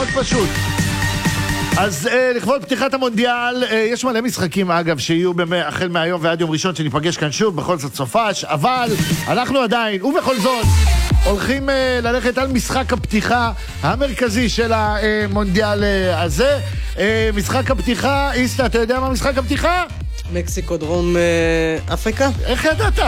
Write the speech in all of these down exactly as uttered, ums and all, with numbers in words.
מאוד פשוט. אז אה, לכבוד פתיחת המונדיאל, אה, יש מלא משחקים אגב שיהיו במ... החל מהיום ועד יום ראשון שניפגש כאן שוב, בכל זאת סופש, אבל אנחנו עדיין, ובכל זאת, הולכים אה, ללכת על משחק הפתיחה המרכזי של המונדיאל אה, הזה. אה, משחק הפתיחה, איסטה, אתה יודע מה משחק הפתיחה? מקסיקו, דרום אה, אפריקה. איך ידעת?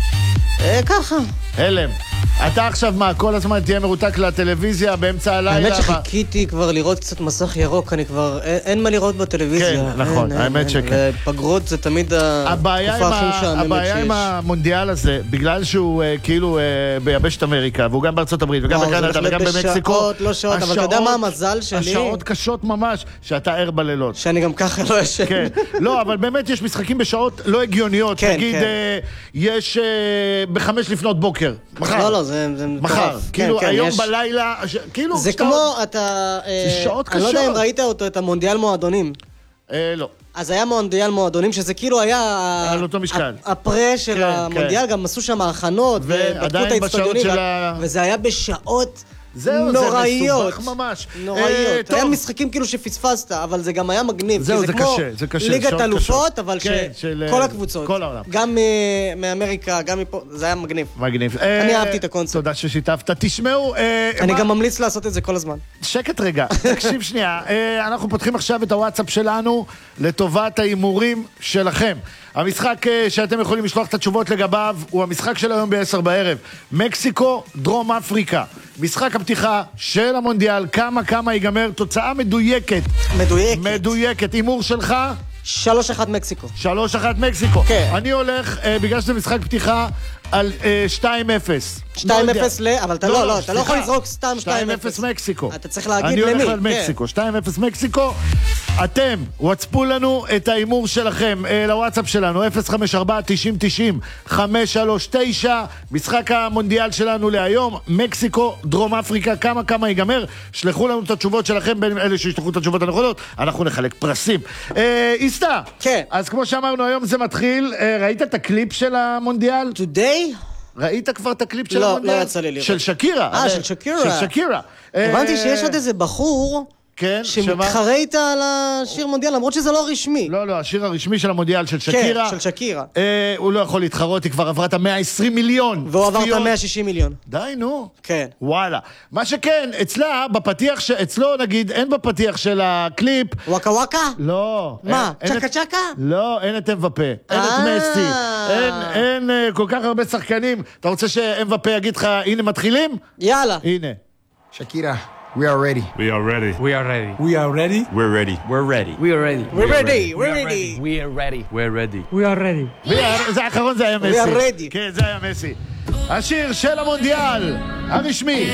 אה, ככה. הלם. אתה עכשיו מה, כל הזמן תהיה מרותק לטלוויזיה באמצע הלילה? האמת שחיכיתי כבר לראות קצת מסך ירוק, אני כבר, אין, אין מה לראות בטלוויזיה. כן, נכון, אין, האמת אין, שכן. פגרות זה תמיד התקופה הכי משעממת שיש. הבעיה עם המונדיאל הזה, בגלל שהוא uh, כאילו uh, ביבשת אמריקה, והוא גם בארצות הברית, וגם בקנדה, וגם במקסיקו. בשעות, לא שעות, אבל אתה יודע מה המזל שלי? השעות קשות ממש, שאתה ער בלילות. שאני גם ככה לא ישן. כן, לא, אבל באמת יש משחקים בשעות לא הגיוניות. כן, נגיד, כן. uh, יש uh, בחמש לפנות בוקר. מחר. לא, לא, זה... מחר, כאילו היום בלילה, כאילו... זה כמו, אתה... זה שעות קשות. אני לא יודע אם ראית אותו, את המונדיאל מועדונים. לא. אז היה מונדיאל מועדונים, שזה כאילו היה... על אותו משקל. הפרה של המונדיאל, גם עשו שם הכנות, ועדיין בשעות של ה... וזה היה בשעות... זהו, נוראיות. זה מסובך ממש. נוראיות. היה משחקים כאילו שפספסת, אבל זה גם היה מגניב. זהו, זה קשה, זה קשה. ליגת אלופות, אבל שכל הקבוצות. כל העולם. גם מאמריקה, גם מפה, זה היה מגניב. מגניב. אני אהבתי את הקונספט. תודה ששיתפת. תשמעו... אני גם ממליץ לעשות את זה כל הזמן. שקט רגע, תקשיב שנייה. אנחנו פותחים עכשיו את הוואטסאפ שלנו לטובת האימורים שלכם. המשחק שאתם יכולים לשלוח את התשובות לגביו הוא המשחק של היום ב-עשר בערב. מקסיקו, דרום אפריקה. משחק הפתיחה של המונדיאל, כמה כמה ייגמר, תוצאה מדויקת. מדויקת. מדויקת. אימור שלך? שלוש אחת מקסיקו. שלוש אחת מקסיקו. כן. אני הולך, בגלל שזה משחק פתיחה, על שתיים אפס. שתיים אפס ל... אבל אתה לא, לא, אתה לא יכול לזרוק סתם שתיים אפס. שתיים אפס מקסיקו. אתה צריך להגיד למי. אני הולך על מקסיקו, שתיים אפס מקסיקו. אתם, וואטספו לנו את האימור שלכם לוואטסאפ שלנו, אפס חמש ארבע תשעים תשעים חמש שלוש תשע, משחק המונדיאל שלנו להיום, מקסיקו, דרום אפריקה, כמה כמה ייגמר, שלחו לנו את התשובות שלכם, בין אלה שישלחו את התשובות הנכונות, אנחנו נחלק פרסים. איסטה, כן. אז כמו שאמרנו, היום זה מתחיל, ראית את הקליפ של המונדיאל? Today? ראית כבר את הקליפ של לא, המונדיאל? לא יצא לי לראות. של שקירה. אה, של שקירה. של שקירה. הבנתי שיש עוד איזה בחור... כן, שמתחרה איתה על השיר מונדיאל, למרות שזה לא רשמי. לא, לא, השיר הרשמי של המונדיאל של שקירה. כן, של שקירה. אה, הוא לא יכול להתחרות, היא כבר עברה את ה-מאה ועשרים מיליון. והוא עבר את ה-מאה ושישים מיליון. די, נו. כן. וואלה. מה שכן, אצלה, בפתיח, ש... אצלו נגיד, אין בפתיח של הקליפ... וואקה וואקה? לא. מה? אין, צ'קה אין צ'קה? לא, אין את אמבפה. אין את מסי. אין, אין אה, כל כך הרבה שחקנים. אתה רוצה שאמבפה יגיד לך, הנה מתחילים? יאללה. הנה. Shakira, we are ready. We are ready. We are ready. We are ready. We're ready. We're ready. We are ready. We're ready. We're ready. We are ready. We're ready. We are ready. זה האחרון, זה היה מסי. We are ready. כן, זה היה מסי. השיר של המונדיאל הרשמי